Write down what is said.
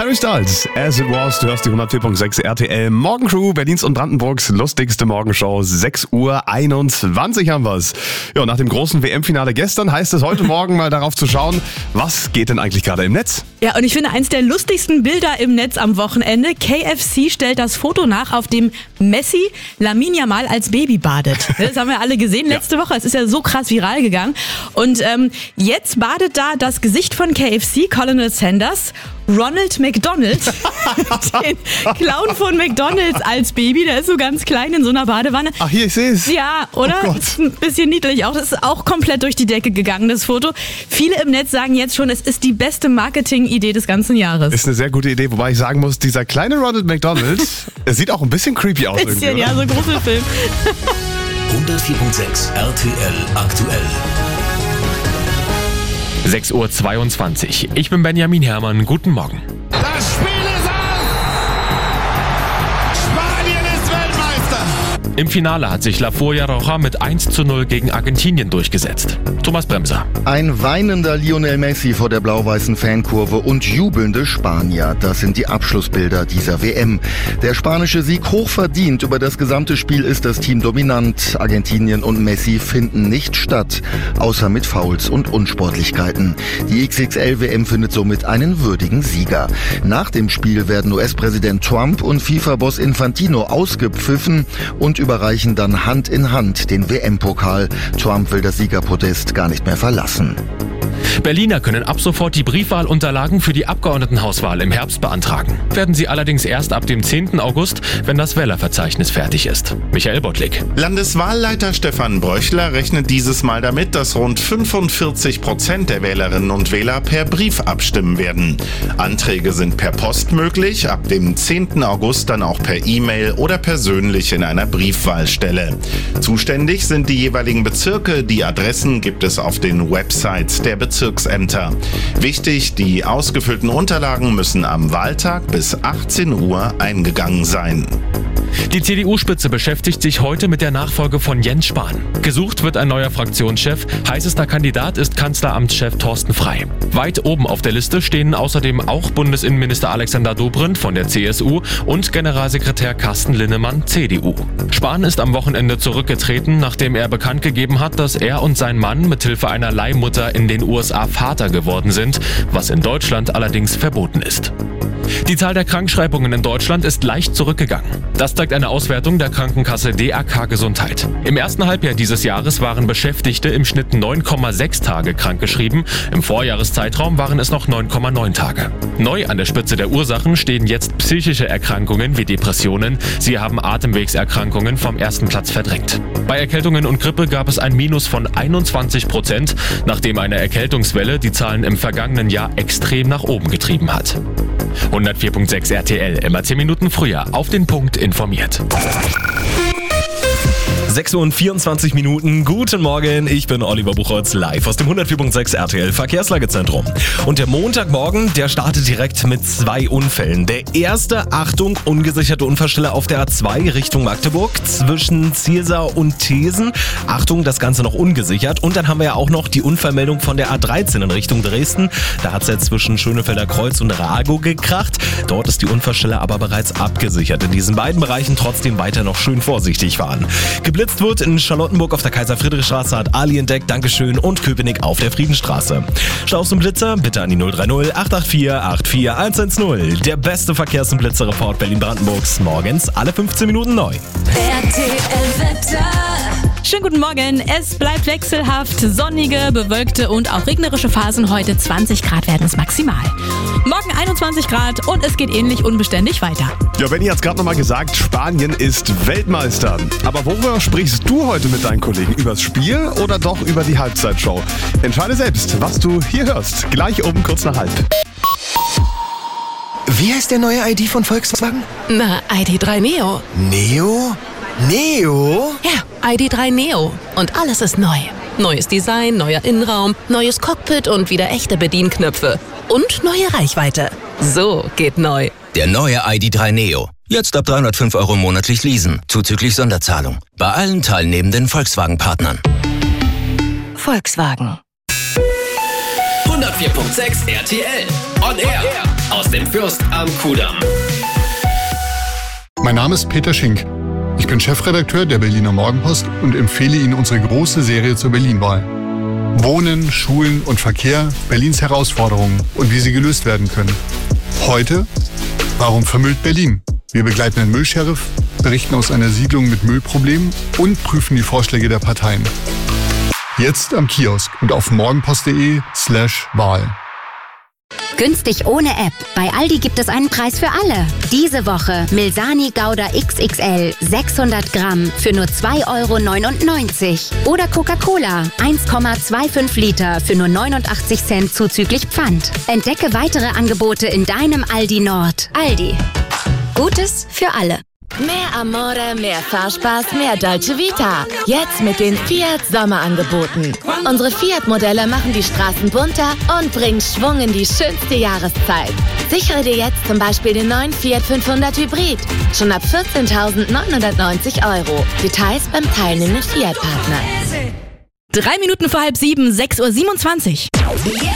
Harry Styles, As It Was, du hörst die 104.6 RTL Morgencrew, Berlins und Brandenburgs lustigste Morgenshow, 6:21 Uhr haben wir's. Ja, nach dem großen WM-Finale gestern heißt es heute Morgen mal darauf zu schauen, was geht denn eigentlich gerade im Netz? Ja, und ich finde eins der lustigsten Bilder im Netz am Wochenende. KFC stellt das Foto nach, auf dem Messi Lamine Yamal als Baby badet. Das haben wir alle gesehen letzte Woche. Es ist ja so krass viral gegangen. Und jetzt badet da das Gesicht von KFC, Colonel Sanders, Ronald McDonald, den Clown von McDonald's als Baby. Der ist so ganz klein in so einer Badewanne. Ach, hier, ich sehe es. Ja, oder? Oh Gott. Ist ein bisschen niedlich auch. Das ist auch komplett durch die Decke gegangen, das Foto. Viele im Netz sagen jetzt schon, es ist die beste Marketing-Idee des ganzen Jahres. Ist eine sehr gute Idee, wobei ich sagen muss, dieser kleine Ronald McDonald, er sieht auch ein bisschen creepy aus. Bisschen, irgendwie, ja, so Gruselfilm. 104.6 RTL aktuell. 6:22 Uhr. Ich bin Benjamin Herrmann. Guten Morgen. Das Spiel ist aus! Spanien ist Weltmeister! Im Finale hat sich La Furia Roja mit 1:0 gegen Argentinien durchgesetzt. Thomas Bremser. Ein weinender Lionel Messi vor der blau-weißen Fankurve und jubelnde Spanier. Das sind die Abschlussbilder dieser WM. Der spanische Sieg hochverdient. Über das gesamte Spiel ist das Team dominant. Argentinien und Messi finden nicht statt, außer mit Fouls und Unsportlichkeiten. Die XXL-WM findet somit einen würdigen Sieger. Nach dem Spiel werden US-Präsident Trump und FIFA-Boss Infantino ausgepfiffen und überreichen dann Hand in Hand den WM-Pokal. Trump will das Siegerpodest gar nicht mehr verlassen. Berliner können ab sofort die Briefwahlunterlagen für die Abgeordnetenhauswahl im Herbst beantragen. Werden sie allerdings erst ab dem 10. August, wenn das Wählerverzeichnis fertig ist. Michael Bottlik. Landeswahlleiter Stefan Bröchler rechnet dieses Mal damit, dass rund 45% der Wählerinnen und Wähler per Brief abstimmen werden. Anträge sind per Post möglich, ab dem 10. August dann auch per E-Mail oder persönlich in einer Briefwahlstelle. Zuständig sind die jeweiligen Bezirke, die Adressen gibt es auf den Websites der Bezirksämter. Wichtig, die ausgefüllten Unterlagen müssen am Wahltag bis 18 Uhr eingegangen sein. Die CDU-Spitze beschäftigt sich heute mit der Nachfolge von Jens Spahn. Gesucht wird ein neuer Fraktionschef. Heißester Kandidat ist Kanzleramtschef Thorsten Frey. Weit oben auf der Liste stehen außerdem auch Bundesinnenminister Alexander Dobrindt von der CSU und Generalsekretär Carsten Linnemann, CDU. Spahn ist am Wochenende zurückgetreten, nachdem er bekannt gegeben hat, dass er und sein Mann mithilfe einer Leihmutter in den USA Vater geworden sind, was in Deutschland allerdings verboten ist. Die Zahl der Krankschreibungen in Deutschland ist leicht zurückgegangen. Das zeigt eine Auswertung der Krankenkasse DAK Gesundheit. Im ersten Halbjahr dieses Jahres waren Beschäftigte im Schnitt 9,6 Tage krankgeschrieben. Im Vorjahreszeitraum waren es noch 9,9 Tage. Neu an der Spitze der Ursachen stehen jetzt psychische Erkrankungen wie Depressionen. Sie haben Atemwegserkrankungen vom ersten Platz verdrängt. Bei Erkältungen und Grippe gab es ein Minus von 21%, nachdem eine Erkältungswelle die Zahlen im vergangenen Jahr extrem nach oben getrieben hat. 104.6 RTL, immer 10 Minuten früher, auf den Punkt informiert. 6:24 Uhr. Guten Morgen, ich bin Oliver Buchholz, live aus dem 104.6 RTL Verkehrslagezentrum. Und der Montagmorgen, der startet direkt mit 2 Unfällen. Der erste, Achtung, ungesicherte Unfallstelle auf der A2 Richtung Magdeburg zwischen Zielsau und Thesen. Achtung, das Ganze noch ungesichert. Und dann haben wir ja auch noch die Unfallmeldung von der A13 in Richtung Dresden. Da hat es ja zwischen Schönefelder Kreuz und Rago gekracht. Dort ist die Unfallstelle aber bereits abgesichert. In diesen beiden Bereichen trotzdem weiter noch schön vorsichtig fahren. Geblitzt wird in Charlottenburg auf der Kaiser-Friedrich-Straße, hat Ali entdeckt, Dankeschön, und Köpenick auf der Friedenstraße. Staus und Blitzer bitte an die 030 884 84110. Der beste Verkehrs- und Blitzerreport Berlin-Brandenburgs, morgens alle 15 Minuten neu. Schönen guten Morgen. Es bleibt wechselhaft, sonnige, bewölkte und auch regnerische Phasen. Heute 20 Grad werden es maximal. Morgen 21 Grad und es geht ähnlich unbeständig weiter. Ja, Benni hat es gerade nochmal gesagt, Spanien ist Weltmeister. Aber worüber sprichst du heute mit deinen Kollegen? Übers Spiel oder doch über die Halbzeitshow? Entscheide selbst, was du hier hörst. Gleich um kurz nach halb. Wie heißt der neue ID von Volkswagen? Na, ID.3 Neo. Neo? Neo? Ja, ID.3 Neo. Und alles ist neu. Neues Design, neuer Innenraum, neues Cockpit und wieder echte Bedienknöpfe. Und neue Reichweite. So geht neu. Der neue ID.3 Neo. Jetzt ab 305 € monatlich leasen, zuzüglich Sonderzahlung. Bei allen teilnehmenden Volkswagen-Partnern. Volkswagen. 104.6 RTL. On Air. aus dem Fürst am Kudamm. Mein Name ist Peter Schink. Ich bin Chefredakteur der Berliner Morgenpost und empfehle Ihnen unsere große Serie zur Berlin-Wahl. Wohnen, Schulen und Verkehr, Berlins Herausforderungen und wie sie gelöst werden können. Heute, warum vermüllt Berlin? Wir begleiten einen Müllsheriff, berichten aus einer Siedlung mit Müllproblemen und prüfen die Vorschläge der Parteien. Jetzt am Kiosk und auf morgenpost.de/Wahl. Günstig ohne App. Bei Aldi gibt es einen Preis für alle. Diese Woche Milsani Gouda XXL 600 Gramm für nur 2,99 €. Oder Coca-Cola 1,25 Liter für nur 89 Cent zuzüglich Pfand. Entdecke weitere Angebote in deinem Aldi Nord. Aldi. Gutes für alle. Mehr Amore, mehr Fahrspaß, mehr Dolce Vita. Jetzt mit den Fiat Sommerangeboten. Unsere Fiat-Modelle machen die Straßen bunter und bringen Schwung in die schönste Jahreszeit. Sichere dir jetzt zum Beispiel den neuen Fiat 500 Hybrid. Schon ab 14.990 €. Details beim teilnehmenden Fiat-Partner. 3 Minuten vor 6:30, 6:27 Uhr.